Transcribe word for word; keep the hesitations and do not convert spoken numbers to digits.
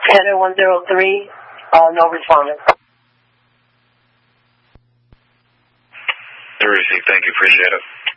Header one zero three, uh, no respondent. Received. Thank you. Appreciate it.